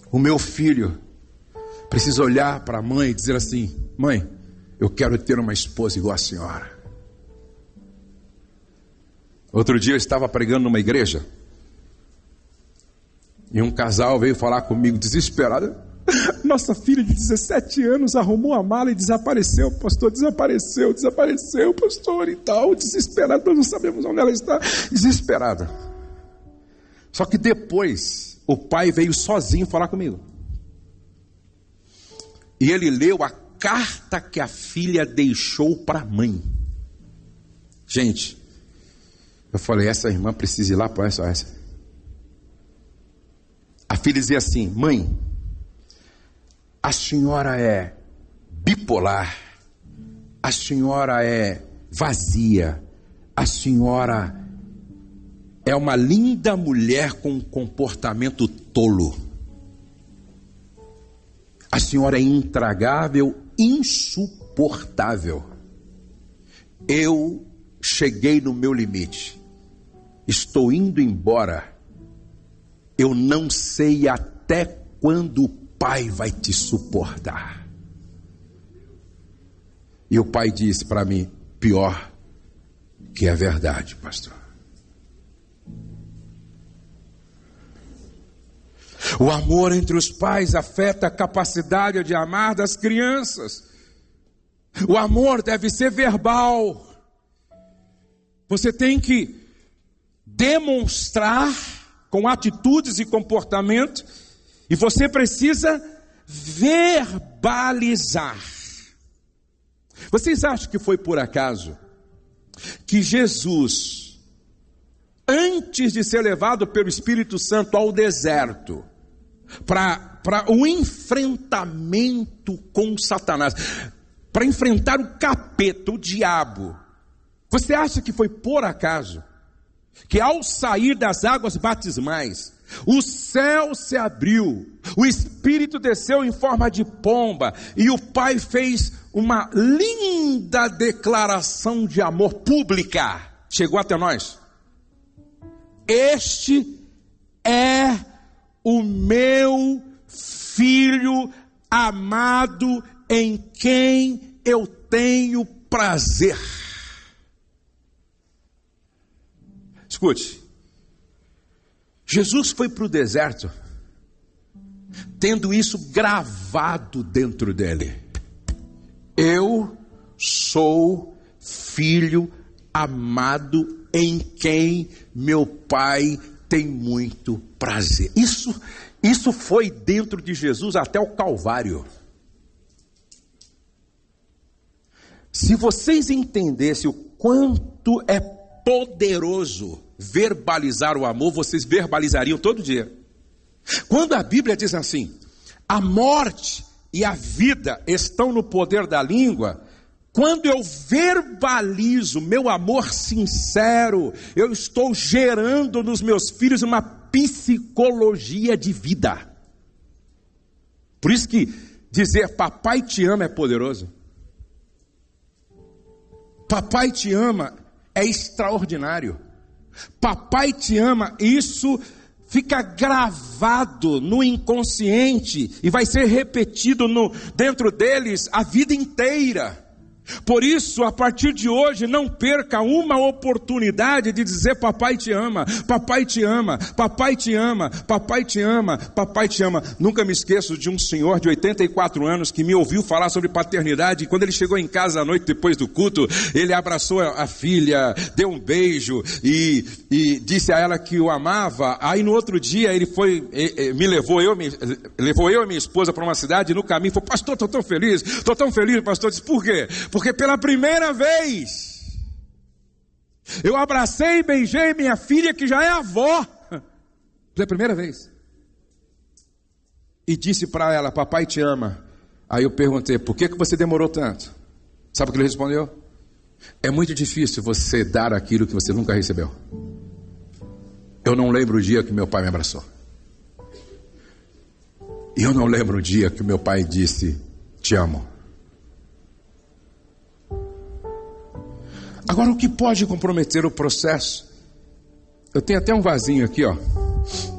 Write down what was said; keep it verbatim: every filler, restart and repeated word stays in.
O meu filho precisa olhar para a mãe e dizer assim: mãe, eu quero ter uma esposa igual a senhora. Outro dia eu estava pregando numa igreja e um casal veio falar comigo desesperado: nossa filha de dezessete anos arrumou a mala e desapareceu, pastor, desapareceu, desapareceu, pastor, e tal, desesperado, nós não sabemos onde ela está, desesperada. Só que depois o pai veio sozinho falar comigo e ele leu a carta que a filha deixou para a mãe. Gente, eu falei: essa irmã precisa ir lá para essa, essa. A filha dizia assim: mãe, a senhora é bipolar, a senhora é vazia, a senhora é uma linda mulher com um comportamento tolo, a senhora é intragável, insuportável. Eu cheguei no meu limite, estou indo embora. Eu não sei até quando o pai vai te suportar. E o pai disse para mim: pior que é verdade, pastor. O amor entre os pais afeta a capacidade de amar das crianças. O amor deve ser verbal. Você tem que demonstrar com atitudes e comportamento, e você precisa verbalizar. Vocês acham que foi por acaso que Jesus, antes de ser levado pelo Espírito Santo ao deserto, para o enfrentamento com Satanás, para enfrentar o capeta, o diabo, você acha que foi por acaso que ao sair das águas batismais, o céu se abriu, o Espírito desceu em forma de pomba, e o Pai fez uma linda declaração de amor pública, chegou até nós: este é o meu filho amado, em quem eu tenho prazer. Escute, Jesus foi para o deserto tendo isso gravado dentro dele: eu sou filho amado, em quem meu pai tem muito prazer. Isso, isso foi dentro de Jesus até o Calvário. Se vocês entendessem o quanto é poderoso verbalizar o amor, vocês verbalizariam todo dia. Quando a Bíblia diz assim: a morte e a vida estão no poder da língua, quando eu verbalizo meu amor sincero, eu estou gerando nos meus filhos uma psicologia de vida. Por isso que dizer papai te ama é poderoso. Papai te ama é extraordinário. Papai te ama, isso fica gravado no inconsciente e vai ser repetido no, dentro deles a vida inteira. Por isso, a partir de hoje, não perca uma oportunidade de dizer papai te ama, papai te ama, papai te ama, papai te ama, papai te ama. Nunca me esqueço de um senhor de oitenta e quatro anos que me ouviu falar sobre paternidade, e quando ele chegou em casa à noite depois do culto, ele abraçou a filha, deu um beijo e, e disse a ela que o amava. Aí no outro dia ele foi, me levou eu, me, levou eu e minha esposa para uma cidade, e no caminho falou: pastor, estou tão feliz, estou tão feliz, pastor. Eu disse: por quê? Porque pela primeira vez eu abracei e beijei minha filha, que já é avó, pela primeira vez, e disse para ela: papai te ama. Aí eu perguntei: por que, que você demorou tanto? Sabe o que ele respondeu? É muito difícil você dar aquilo que você nunca recebeu. Eu não lembro o dia que meu pai me abraçou, e eu não lembro o dia que meu pai disse te amo. Agora, o que pode comprometer o processo? Eu tenho até um vasinho aqui, ó.